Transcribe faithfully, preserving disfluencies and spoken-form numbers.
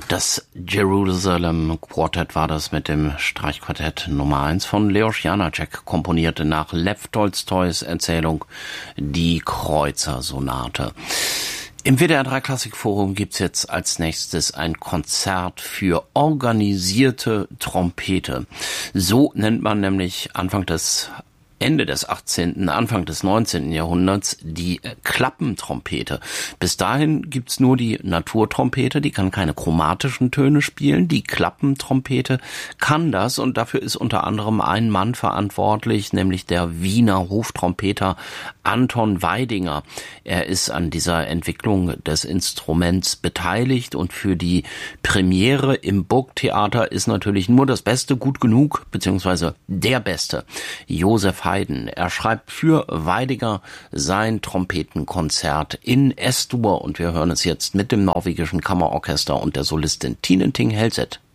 Das Jerusalem Quartet war das mit dem Streichquartett Nummer eins von Leos Janáček, komponierte nach Lew Tolstois Erzählung Die Kreuzer-Sonate. Im W D R drei Klassikforum gibt's jetzt als nächstes ein Konzert für organisierte Trompete. So nennt man nämlich Anfang des Ende des achtzehnten, Anfang des neunzehnten Jahrhunderts die Klappentrompete. Bis dahin gibt's nur die Naturtrompete, die kann keine chromatischen Töne spielen. Die Klappentrompete kann das und dafür ist unter anderem ein Mann verantwortlich, nämlich der Wiener Hoftrompeter Anton Weidinger. Er ist an dieser Entwicklung des Instruments beteiligt und für die Premiere im Burgtheater ist natürlich nur das Beste gut genug, beziehungsweise der Beste, Josef Haydn. Er schreibt für Weidinger sein Trompetenkonzert in S-Dur und wir hören es jetzt mit dem norwegischen Kammerorchester und der Solistin Tine Ting Helseth.